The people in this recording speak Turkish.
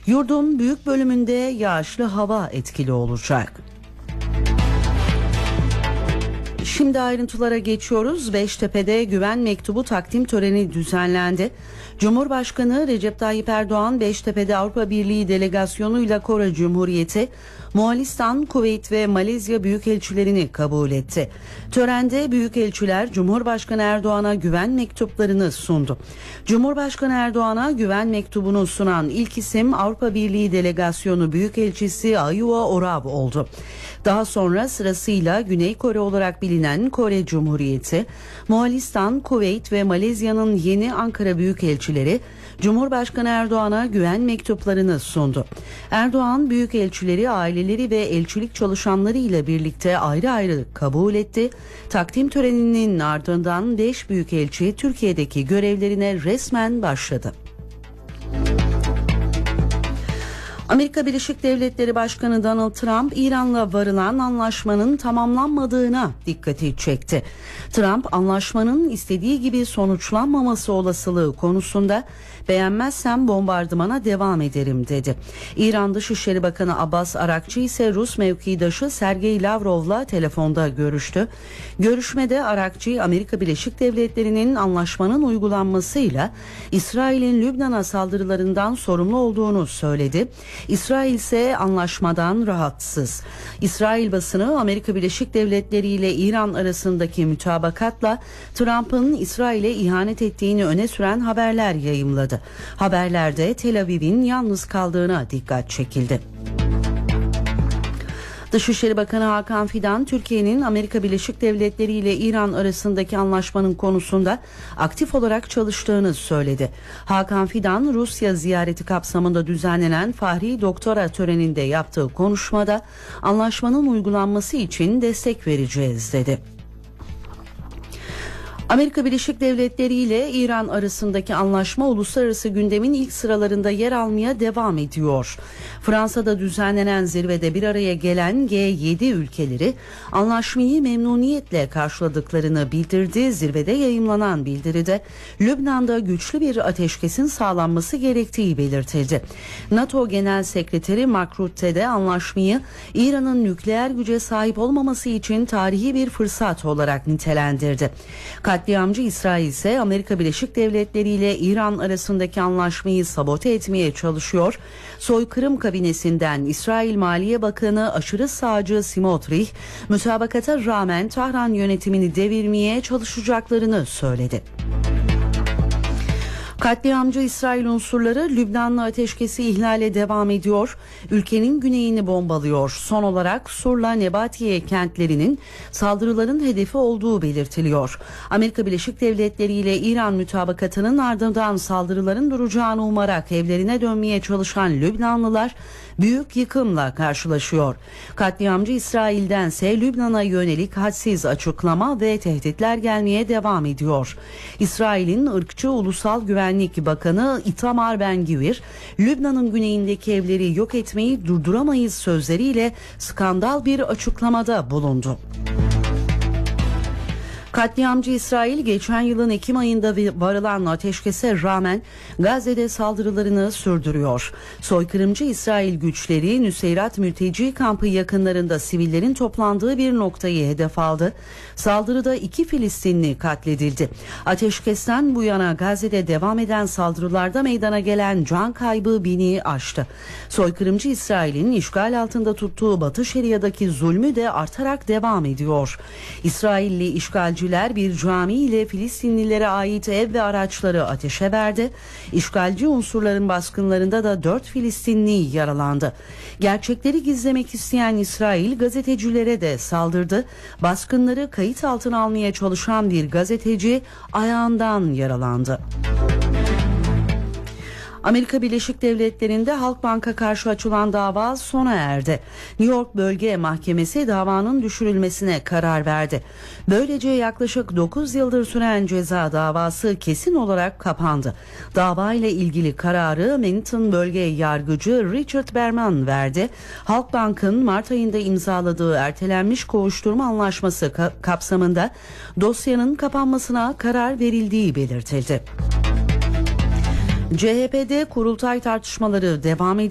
Yurdun büyük bölümünde yağışlı hava etkili olacak. Şimdi ayrıntılara geçiyoruz. Beştepe'de güven mektubu takdim töreni düzenlendi. Cumhurbaşkanı Recep Tayyip Erdoğan Beştepe'de Avrupa Birliği delegasyonuyla Kore Cumhuriyeti, Moğolistan, Kuveyt ve Malezya büyükelçilerini kabul etti. Törende büyükelçiler Cumhurbaşkanı Erdoğan'a güven mektuplarını sundu. Cumhurbaşkanı Erdoğan'a güven mektubunu sunan ilk isim Avrupa Birliği delegasyonu büyükelçisi Ayuo Orav oldu. Daha sonra sırasıyla Güney Kore olarak bilinen Kore Cumhuriyeti, Moğolistan, Kuveyt ve Malezya'nın yeni Ankara büyükelçileri Cumhurbaşkanı Erdoğan'a güven mektuplarını sundu. Erdoğan büyükelçileri, aileleri ve elçilik çalışanları ile birlikte ayrı ayrı kabul etti. Takdim töreninin ardından 5 büyükelçi Türkiye'deki görevlerine resmen başladı. Amerika Birleşik Devletleri Başkanı Donald Trump, İran'la varılan anlaşmanın tamamlanmadığına dikkati çekti. Trump, anlaşmanın istediği gibi sonuçlanmaması olasılığı konusunda "beğenmezsem bombardımana devam ederim" dedi. İran Dışişleri Bakanı Abbas Arakçı ise Rus mevkidaşı Sergey Lavrov'la telefonda görüştü. Görüşmede Arakçı, Amerika Birleşik Devletleri'nin anlaşmanın uygulanmasıyla İsrail'in Lübnan'a saldırılarından sorumlu olduğunu söyledi. İsrail ise anlaşmadan rahatsız. İsrail basını Amerika Birleşik Devletleri ile İran arasındaki mütabakatla Trump'ın İsrail'e ihanet ettiğini öne süren haberler yayımladı. Haberlerde Tel Aviv'in yalnız kaldığına dikkat çekildi. Dışişleri Bakanı Hakan Fidan, Türkiye'nin Amerika Birleşik Devletleri ile İran arasındaki anlaşmanın konusunda aktif olarak çalıştığını söyledi. Hakan Fidan, Rusya ziyareti kapsamında düzenlenen Fahri Doktora töreninde yaptığı konuşmada anlaşmanın uygulanması için destek vereceğiz dedi. Amerika Birleşik Devletleri ile İran arasındaki anlaşma uluslararası gündemin ilk sıralarında yer almaya devam ediyor. Fransa'da düzenlenen zirvede bir araya gelen G7 ülkeleri anlaşmayı memnuniyetle karşıladıklarını bildirdi. Zirvede yayımlanan bildiride Lübnan'da güçlü bir ateşkesin sağlanması gerektiği belirtildi. NATO Genel Sekreteri Mark Rutte de anlaşmayı İran'ın nükleer güce sahip olmaması için tarihi bir fırsat olarak nitelendirdi. Katliamcı İsrail ise Amerika Birleşik Devletleri ile İran arasındaki anlaşmayı sabote etmeye çalışıyor. Soykırım kabinesinden İsrail Maliye Bakanı aşırı sağcı Smotrich, mütabakata rağmen Tahran yönetimini devirmeye çalışacaklarını söyledi. Katliamcı İsrail unsurları Lübnan'la ateşkesi ihlale devam ediyor. Ülkenin güneyini bombalıyor. Son olarak Sur'la Nebatiye kentlerinin saldırıların hedefi olduğu belirtiliyor. Amerika Birleşik Devletleri ile İran mütabakatının ardından saldırıların duracağını umarak evlerine dönmeye çalışan Lübnanlılar büyük yıkımla karşılaşıyor. Katliamcı İsrail'dense Lübnan'a yönelik hadsiz açıklama ve tehditler gelmeye devam ediyor. İsrail'in ırkçı Ulusal Güvenlik Bakanı Itamar Ben-Gvir, Lübnan'ın güneyindeki evleri yok etmeyi durduramayız sözleriyle skandal bir açıklamada bulundu. Katliamcı İsrail geçen yılın Ekim ayında varılan ateşkese rağmen Gazze'de saldırılarını sürdürüyor. Soykırımcı İsrail güçleri Nuseyrat mülteci kampı yakınlarında sivillerin toplandığı bir noktayı hedef aldı. Saldırıda 2 Filistinli katledildi. Ateşkesten bu yana Gazze'de devam eden saldırılarda meydana gelen can kaybı 1000'i aştı. Soykırımcı İsrail'in işgal altında tuttuğu Batı Şeria'daki zulmü de artarak devam ediyor. İsrailli işgalci bir cami ile Filistinlilere ait ev ve araçları ateşe verdi. İşgalci unsurların baskınlarında da 4 Filistinli yaralandı. Gerçekleri gizlemek isteyen İsrail gazetecilere de saldırdı. Baskınları kayıt altına almaya çalışan bir gazeteci ayağından yaralandı. Amerika Birleşik Devletleri'nde Halkbank'a karşı açılan dava sona erdi. New York Bölge Mahkemesi davanın düşürülmesine karar verdi. Böylece yaklaşık 9 yıldır süren ceza davası kesin olarak kapandı. Dava ile ilgili kararı Manhattan Bölge Yargıcı Richard Berman verdi. Halkbank'ın Mart ayında imzaladığı ertelenmiş kovuşturma anlaşması kapsamında dosyanın kapanmasına karar verildiği belirtildi. CHP'de kurultay tartışmaları devam ediyor.